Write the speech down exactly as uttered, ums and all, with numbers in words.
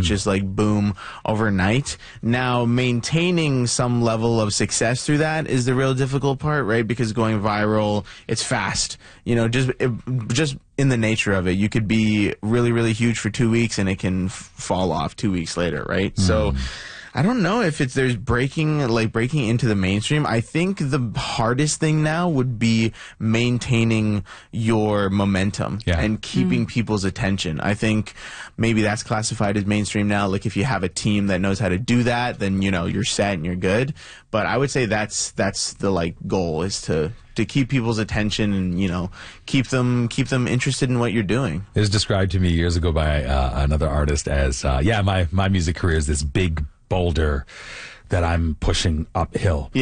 just like boom overnight. Now, maintaining some level of success through that is the real difficult part, right? Because going viral, it's fast. You know, just it, just in the nature of it, you could be really, really huge for two weeks and it can f fall off two weeks later, right? Mm. So I don't know if it's there's breaking like breaking into the mainstream. I think the hardest thing now would be maintaining your momentum yeah. and keeping mm. people's attention. I think maybe that's classified as mainstream now. Like if you have a team that knows how to do that, then you know you're set and you're good. But I would say that's that's the like goal is to to keep people's attention and you know keep them keep them interested in what you're doing. It was described to me years ago by uh, another artist as uh, yeah, my my music career is this big boulder that I'm pushing uphill. Yeah.